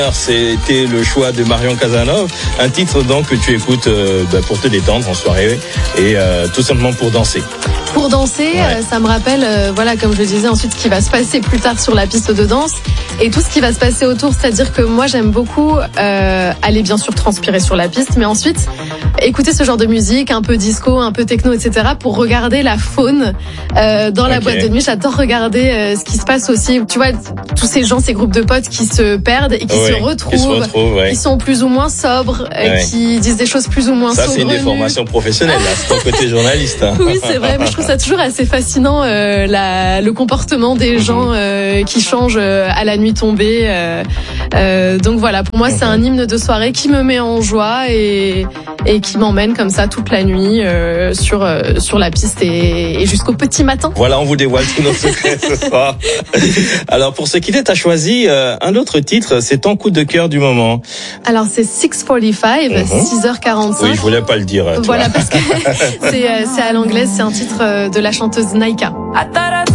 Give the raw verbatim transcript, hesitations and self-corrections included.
C'était le choix de Marion Casanova, un titre donc que tu écoutes euh, bah, pour te détendre en soirée et euh, tout simplement pour danser. Pour danser, ouais. euh, ça me rappelle, euh, voilà, comme je disais ensuite, ce qui va se passer plus tard sur la piste de danse et tout ce qui va se passer autour. C'est-à-dire que moi, j'aime beaucoup euh, aller bien sûr transpirer sur la piste, mais ensuite écouter ce genre de musique, un peu disco, un peu techno, et cetera, pour regarder la faune euh, dans la okay. boîte de nuit. J'adore regarder euh, ce qui se passe aussi. Tu vois, tous ces gens, ces groupes de potes qui se perdent et qui ouais, se retrouvent, qui, se retrouvent ouais. qui sont plus ou moins sobres, euh, ouais. qui disent des choses plus ou moins ça, saugrenues. Ça, c'est une déformation professionnelle, là, c'est ton côté journaliste. Hein. Oui, c'est vrai, mais je trouve ça toujours assez fascinant, euh, la, le comportement des mm-hmm. gens euh, qui changent euh, à la nuit tombée. Euh, euh, donc voilà, pour moi, mm-hmm. c'est un hymne de soirée qui me met en joie et, et qui m'emmène comme ça toute la nuit euh, sur, euh, sur la piste et, et jusqu'au petit matin. Voilà, on vous dévoile tous nos secrets ce soir. Alors, pour se quitter, tu as choisi euh, un autre titre, c'est ton coup de cœur du moment. Alors, c'est six quarante-cinq, mm-hmm. six heures quarante-cinq. Oui, je voulais pas le dire. Toi. Voilà, parce que c'est, c'est à l'anglaise, c'est un titre de la chanteuse Naika.